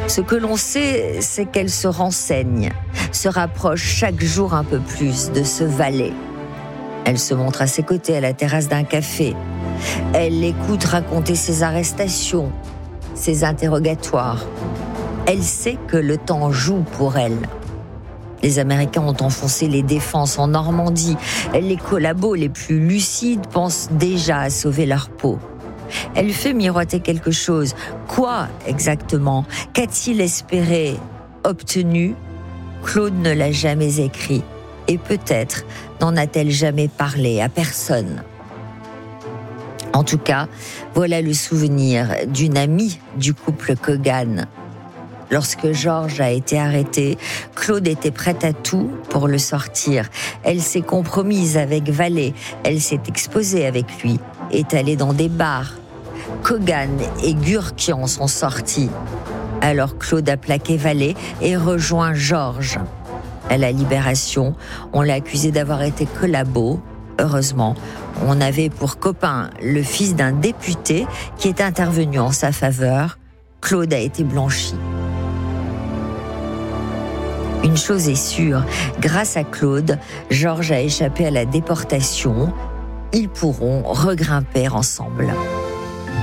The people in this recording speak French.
Ce que l'on sait, c'est qu'elle se renseigne, se rapproche chaque jour un peu plus de ce valet. Elle se montre à ses côtés à la terrasse d'un café. Elle l'écoute raconter ses arrestations, ses interrogatoires. Elle sait que le temps joue pour elle. Les Américains ont enfoncé les défenses en Normandie. Les collabos les plus lucides pensent déjà à sauver leur peau. Elle fait miroiter quelque chose. Quoi exactement? Qu'a-t-il espéré, obtenu? Claude ne l'a jamais écrit. Et peut-être n'en a-t-elle jamais parlé à personne. En tout cas, voilà le souvenir d'une amie du couple Kogan. Lorsque Georges a été arrêté, Claude était prête à tout pour le sortir. Elle s'est compromise avec Vallée, elle s'est exposée avec lui, est allée dans des bars. Kogan et Gurkian sont sortis. Alors Claude a plaqué Vallée et rejoint Georges. À la Libération, on l'a accusé d'avoir été collabo. Heureusement, on avait pour copain le fils d'un député qui est intervenu en sa faveur. Claude a été blanchi. Une chose est sûre, grâce à Claude, Georges a échappé à la déportation. Ils pourront regrimper ensemble.